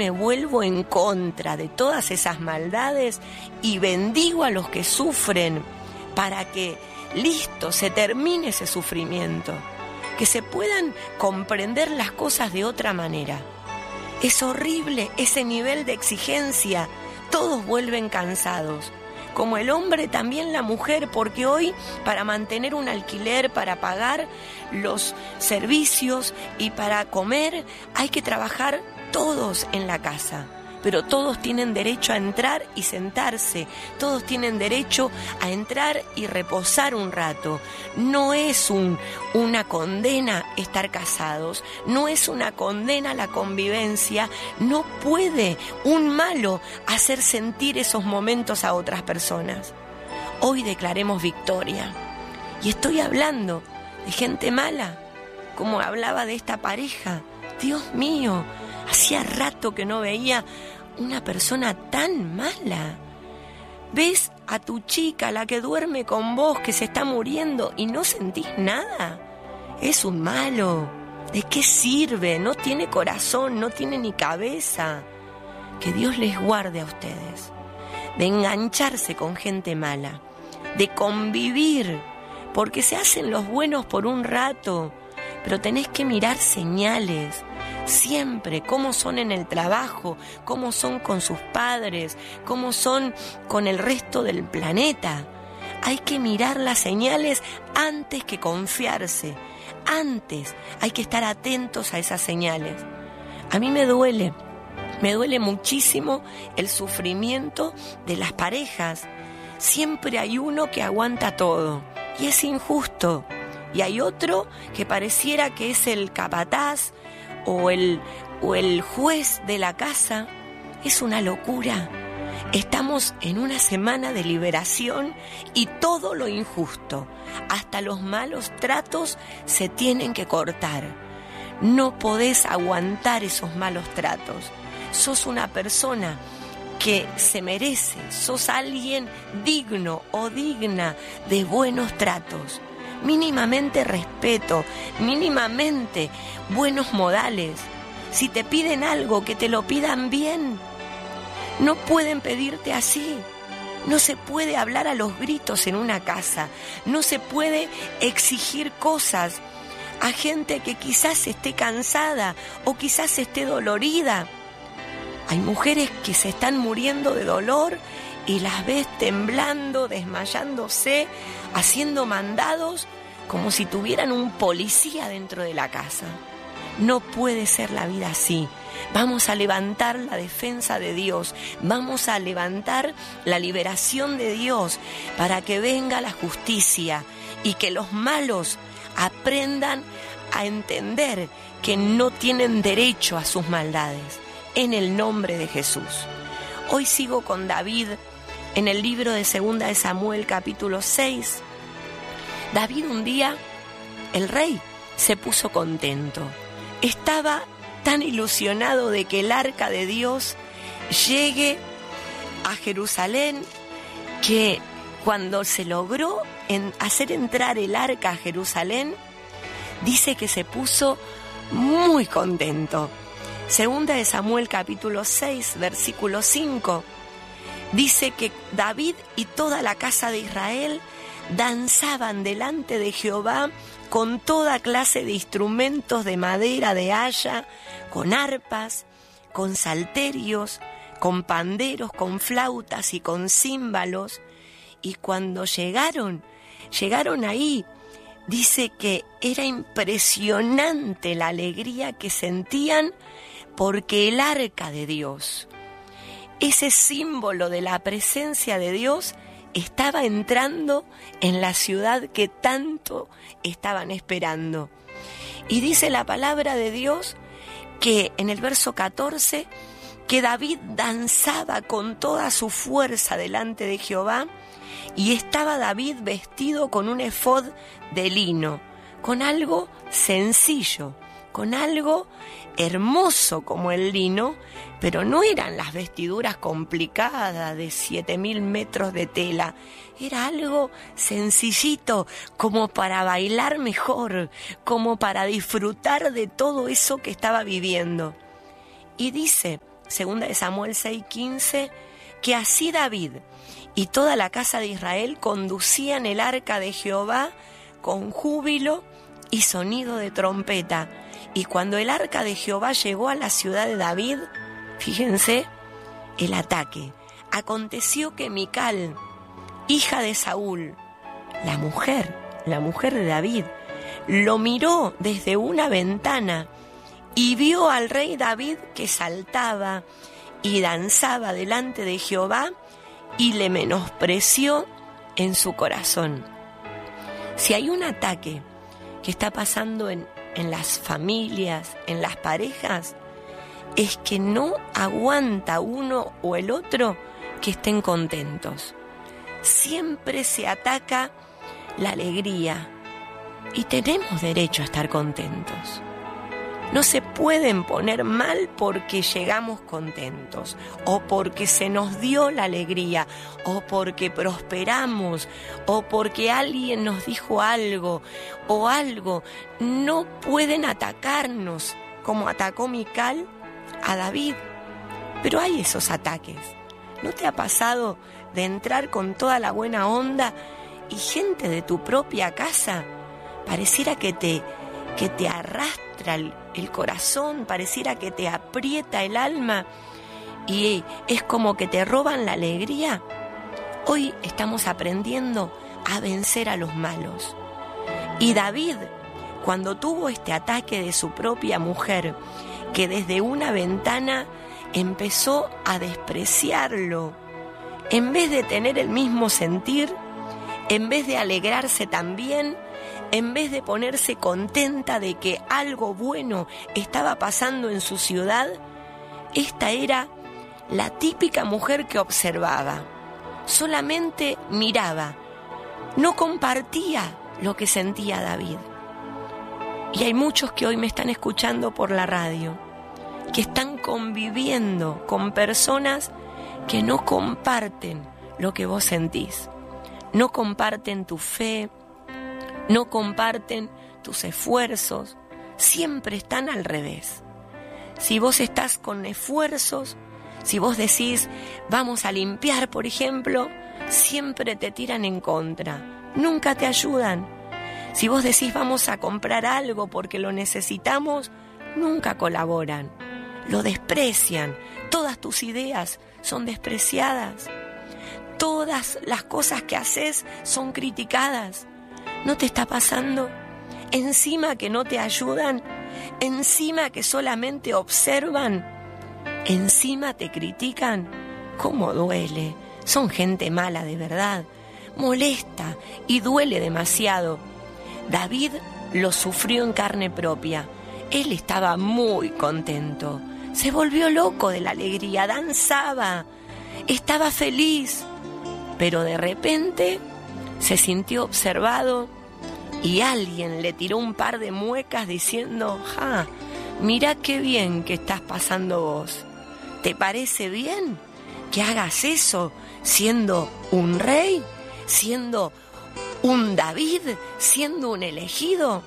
me vuelvo en contra de todas esas maldades y bendigo a los que sufren para que, listo, se termine ese sufrimiento, que se puedan comprender las cosas de otra manera. Es horrible ese nivel de exigencia, todos vuelven cansados. Como el hombre, también la mujer, porque hoy para mantener un alquiler, para pagar los servicios y para comer, hay que trabajar todos en la casa. Pero todos tienen derecho a entrar y sentarse, todos tienen derecho a entrar y reposar un rato. No es una condena estar casados, no es una condena la convivencia, no puede un malo hacer sentir esos momentos a otras personas. Hoy declaremos victoria. Y estoy hablando de gente mala, como hablaba de esta pareja. Dios mío, hacía rato que no veía una persona tan mala. ¿Ves a tu chica, la que duerme con vos, que se está muriendo y no sentís nada? Es un malo. ¿De qué sirve? No tiene corazón, no tiene ni cabeza. Que Dios les guarde a ustedes de engancharse con gente mala, de convivir, porque se hacen los buenos por un rato, pero tenés que mirar señales. Siempre, cómo son en el trabajo, cómo son con sus padres, cómo son con el resto del planeta. Hay que mirar las señales antes que confiarse. Antes hay que estar atentos a esas señales. A mí me duele muchísimo el sufrimiento de las parejas. Siempre hay uno que aguanta todo y es injusto. Y hay otro que pareciera que es el capataz o el juez de la casa. Es una locura. Estamos en una semana de liberación y todo lo injusto, hasta los malos tratos, se tienen que cortar. No podés aguantar esos malos tratos. Sos una persona que se merece, sos alguien digno o digna de buenos tratos. Mínimamente respeto, mínimamente buenos modales. Si te piden algo, que te lo pidan bien. No pueden pedirte así. No se puede hablar a los gritos en una casa. No se puede exigir cosas a gente que quizás esté cansada o quizás esté dolorida. Hay mujeres que se están muriendo de dolor y las ves temblando, desmayándose, haciendo mandados como si tuvieran un policía dentro de la casa. No puede ser la vida así. Vamos a levantar la defensa de Dios, vamos a levantar la liberación de Dios para que venga la justicia y que los malos aprendan a entender que no tienen derecho a sus maldades. En el nombre de Jesús. Hoy sigo con David en el libro de 2 de Samuel capítulo 6. David un día, el rey, se puso contento. Estaba tan ilusionado de que el arca de Dios llegue a Jerusalén que cuando se logró hacer entrar el arca a Jerusalén, dice que se puso muy contento. 2 de Samuel capítulo 6, versículo 5, dice que David y toda la casa de Israel danzaban delante de Jehová con toda clase de instrumentos de madera de haya, con arpas, con salterios, con panderos, con flautas y con címbalos. Y cuando llegaron ahí, dice que era impresionante la alegría que sentían porque el arca de Dios, ese símbolo de la presencia de Dios, estaba entrando en la ciudad que tanto estaban esperando. Y dice la palabra de Dios que en el verso 14, que David danzaba con toda su fuerza delante de Jehová, y estaba David vestido con un efod de lino, con algo sencillo, con algo hermoso como el lino, pero no eran las vestiduras complicadas de 7.000 metros de tela. Era algo sencillito, como para bailar mejor, como para disfrutar de todo eso que estaba viviendo. Y dice segunda de Samuel 6:15, que así David y toda la casa de Israel conducían el arca de Jehová con júbilo y sonido de trompeta. Y cuando el arca de Jehová llegó a la ciudad de David, fíjense el ataque. Aconteció que Mical, hija de Saúl, la mujer de David, lo miró desde una ventana y vio al rey David que saltaba y danzaba delante de Jehová y le menospreció en su corazón. Si hay un ataque que está pasando en las familias, en las parejas, es que no aguanta uno o el otro que estén contentos. Siempre se ataca la alegría y tenemos derecho a estar contentos. No se pueden poner mal porque llegamos contentos, o porque se nos dio la alegría, o porque prosperamos, o porque alguien nos dijo algo, o algo. No pueden atacarnos como atacó Mical a David. Pero hay esos ataques. ¿No te ha pasado de entrar con toda la buena onda y gente de tu propia casa pareciera que te arrastra el corazón, pareciera que te aprieta el alma y es como que te roban la alegría? Hoy estamos aprendiendo a vencer a los malos. Y David, cuando tuvo este ataque de su propia mujer, que desde una ventana empezó a despreciarlo, en vez de tener el mismo sentir, en vez de alegrarse también, en vez de ponerse contenta de que algo bueno estaba pasando en su ciudad, esta era la típica mujer que observaba, solamente miraba, no compartía lo que sentía David. Y hay muchos que hoy me están escuchando por la radio, que están conviviendo con personas que no comparten lo que vos sentís, no comparten tu fe, no comparten tus esfuerzos, siempre están al revés. Si vos estás con esfuerzos, si vos decís vamos a limpiar, por ejemplo, siempre te tiran en contra, nunca te ayudan. Si vos decís vamos a comprar algo porque lo necesitamos, nunca colaboran, lo desprecian, todas tus ideas son despreciadas, todas las cosas que haces son criticadas. ¿No te está pasando? Encima que no te ayudan, encima que solamente observan, encima te critican. ¿Cómo duele? Son gente mala de verdad, molesta y duele demasiado. David lo sufrió en carne propia. Él estaba muy contento, se volvió loco de la alegría, danzaba, estaba feliz, pero de repente se sintió observado y alguien le tiró un par de muecas diciendo: mirá qué bien que estás pasando vos. ¿Te parece bien que hagas eso siendo un rey, siendo un David, siendo un elegido?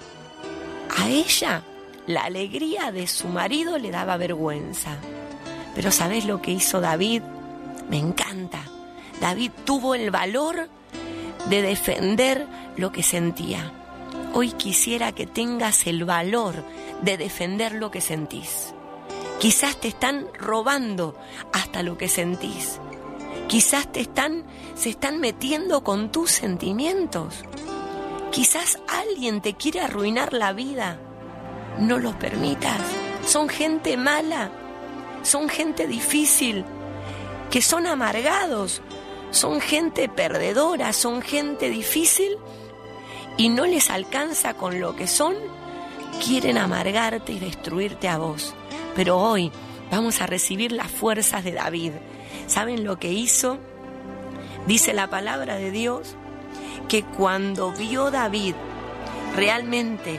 A ella la alegría de su marido le daba vergüenza. Pero ¿sabés lo que hizo David? Me encanta. David tuvo el valor de defender lo que sentía. Hoy quisiera que tengas el valor de defender lo que sentís. Quizás te están robando hasta lo que sentís. Quizás se están metiendo con tus sentimientos. Quizás alguien te quiere arruinar la vida. No lo permitas. Son gente mala, son gente difícil, que son amargados, son gente perdedora, son gente difícil y no les alcanza con lo que son, quieren amargarte y destruirte a vos. Pero hoy vamos a recibir las fuerzas de David. ¿Saben lo que hizo? Dice la palabra de Dios que cuando vio David realmente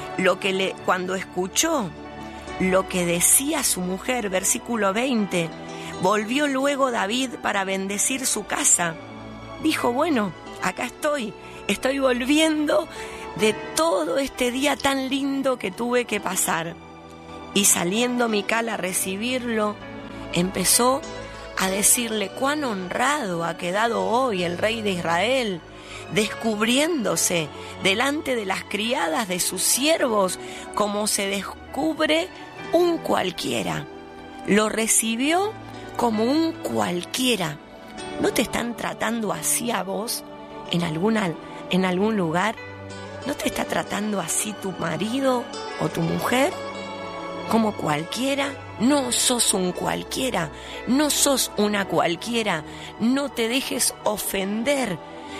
cuando escuchó lo que decía su mujer, versículo 20, volvió luego David para bendecir su casa. Dijo: bueno, acá estoy volviendo de todo este día tan lindo que tuve que pasar. Y saliendo Mical a recibirlo, empezó a decirle cuán honrado ha quedado hoy el rey de Israel, descubriéndose delante de las criadas de sus siervos como se descubre un cualquiera. Lo recibió como un cualquiera. ¿No te están tratando así a vos en algún lugar? ¿No te está tratando así tu marido o tu mujer? ¿Como cualquiera? No sos un cualquiera, no sos una cualquiera. No te dejes ofender.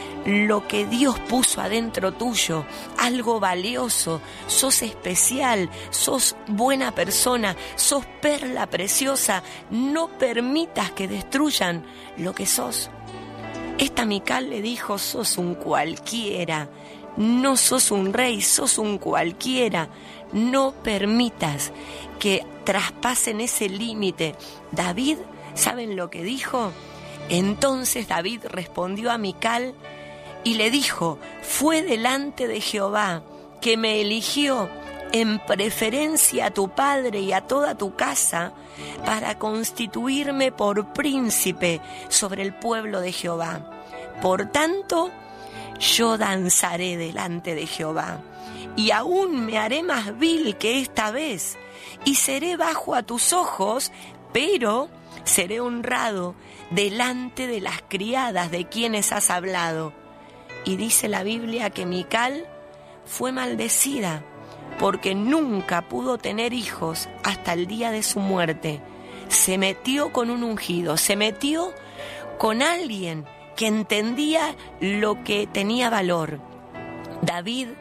Lo que Dios puso adentro tuyo, algo valioso, sos especial, sos buena persona, sos perla preciosa. No permitas que destruyan lo que sos. Esta Mical le dijo, sos un cualquiera, no sos un rey, sos un cualquiera. No permitas que traspasen ese límite. David, ¿saben lo que dijo? Entonces David respondió a Mical y le dijo, fue delante de Jehová que me eligió en preferencia a tu padre y a toda tu casa para constituirme por príncipe sobre el pueblo de Jehová. Por tanto, yo danzaré delante de Jehová y aún me haré más vil que esta vez y seré bajo a tus ojos, pero seré honrado delante de las criadas de quienes has hablado. Y dice la Biblia que Mical fue maldecida porque nunca pudo tener hijos hasta el día de su muerte. Se metió con un ungido, se metió con alguien que entendía lo que tenía valor. David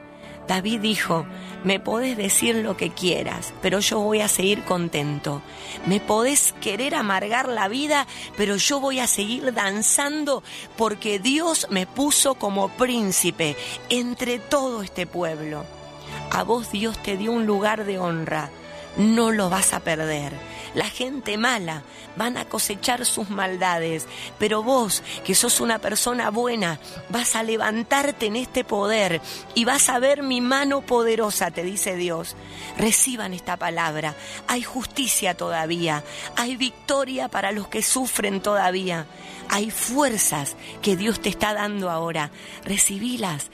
dijo, me podés decir lo que quieras, pero yo voy a seguir contento. Me podés querer amargar la vida, pero yo voy a seguir danzando porque Dios me puso como príncipe entre todo este pueblo. A vos Dios te dio un lugar de honra, no lo vas a perder. La gente mala van a cosechar sus maldades, pero vos, que sos una persona buena, vas a levantarte en este poder y vas a ver mi mano poderosa, te dice Dios. Reciban esta palabra. Hay justicia todavía, hay victoria para los que sufren todavía. Hay fuerzas que Dios te está dando ahora. Recibilas,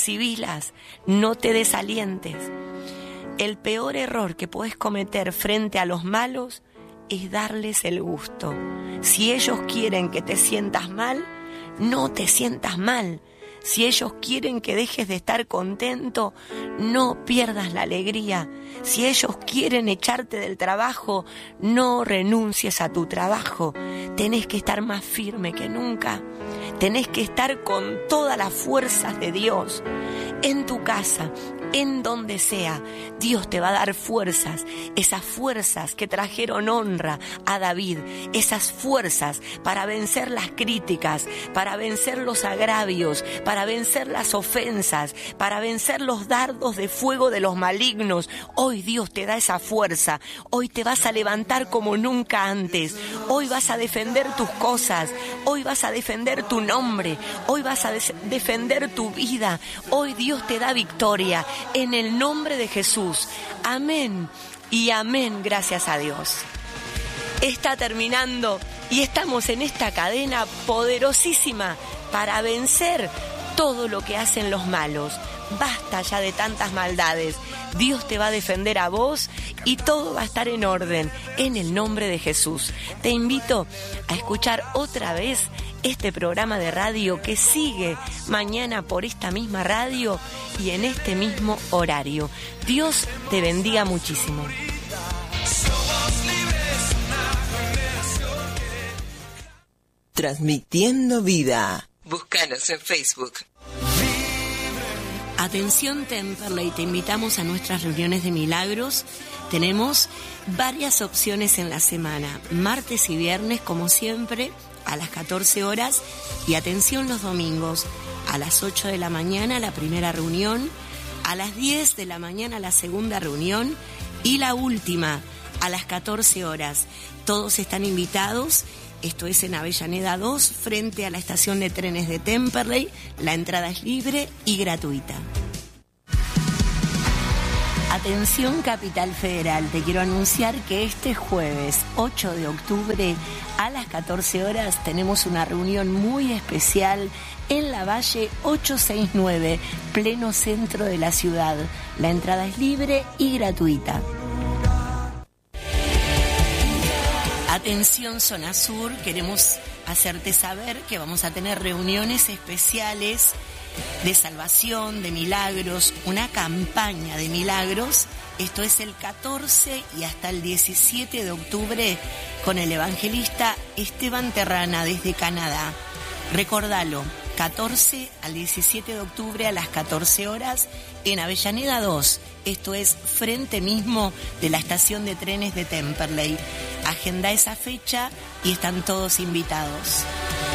no te desalientes. El peor error que puedes cometer frente a los malos es darles el gusto. Si ellos quieren que te sientas mal, no te sientas mal. Si ellos quieren que dejes de estar contento, no pierdas la alegría. Si ellos quieren echarte del trabajo, no renuncies a tu trabajo. Tenés que estar más firme que nunca. Tenés que estar con todas las fuerzas de Dios. En tu casa, en donde sea, Dios te va a dar fuerzas, esas fuerzas que trajeron honra a David, esas fuerzas para vencer las críticas, para vencer los agravios, para vencer las ofensas, para vencer los dardos de fuego de los malignos. Hoy Dios te da esa fuerza, hoy te vas a levantar como nunca antes, hoy vas a defender tus cosas, hoy vas a defender tu nombre, hoy vas a defender tu vida, hoy Dios te da victoria. En el nombre de Jesús. Amén y amén, gracias a Dios. Está terminando y estamos en esta cadena poderosísima para vencer todo lo que hacen los malos. Basta ya de tantas maldades. Dios te va a defender a vos y todo va a estar en orden en el nombre de Jesús. Te invito a escuchar otra vez este programa de radio que sigue mañana por esta misma radio y en este mismo horario. Dios te bendiga muchísimo. Transmitiendo vida. Búscanos en Facebook. Atención Temperley, te invitamos a nuestras reuniones de milagros. Tenemos varias opciones en la semana, martes y viernes como siempre a las 14 horas y atención los domingos a las 8 de la mañana la primera reunión, a las 10 de la mañana la segunda reunión y la última a las 14 horas. Todos están invitados. Esto es en Avellaneda 2, frente a la estación de trenes de Temperley. La entrada es libre y gratuita. Atención Capital Federal, te quiero anunciar que este jueves 8 de octubre a las 14 horas tenemos una reunión muy especial en la Valle 869, pleno centro de la ciudad. La entrada es libre y gratuita. Atención Zona Sur, queremos hacerte saber que vamos a tener reuniones especiales de salvación, de milagros, una campaña de milagros. Esto es el 14 y hasta el 17 de octubre con el evangelista Esteban Terrana desde Canadá. Recordalo, 14 al 17 de octubre a las 14 horas en Avellaneda 2. Esto es frente mismo de la estación de trenes de Temperley. Agenda esa fecha y están todos invitados.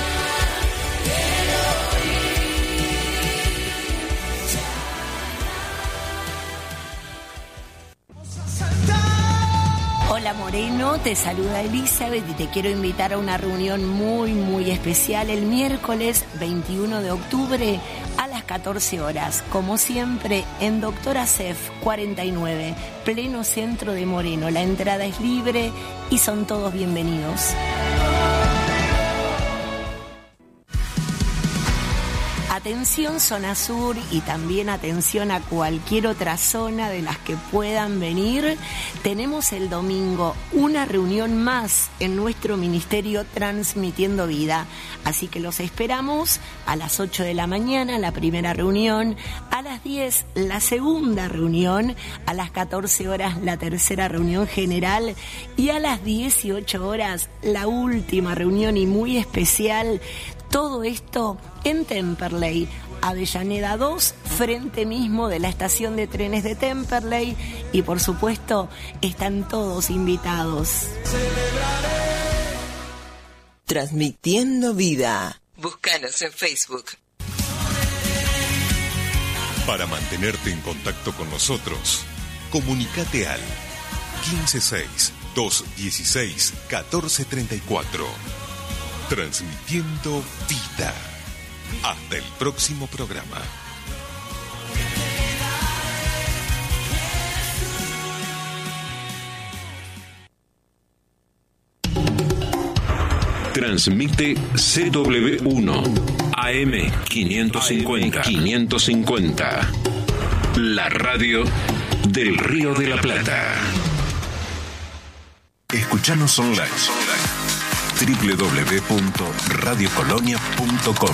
Hola Moreno, te saluda Elizabeth y te quiero invitar a una reunión muy especial el miércoles 21 de octubre a las 14 horas, como siempre en Doctora Cef 49, pleno centro de Moreno. La entrada es libre y son todos bienvenidos. Atención Zona Sur y también atención a cualquier otra zona de las que puedan venir. Tenemos el domingo una reunión más en nuestro ministerio Transmitiendo Vida. Así que los esperamos a las 8 de la mañana, la primera reunión, a las 10 la segunda reunión, a las 14 horas la tercera reunión general y a las 18 horas la última reunión y muy especial. Todo esto en Temperley, Avellaneda 2, frente mismo de la estación de trenes de Temperley. Y por supuesto, están todos invitados. Transmitiendo Vida. Búscanos en Facebook. Para mantenerte en contacto con nosotros, comunícate al 156-216-1434. Transmitiendo Vida. Hasta el próximo programa. Transmite CW1 AM 550. La radio del Río de la Plata. Escuchanos online. www.radiocolonia.com.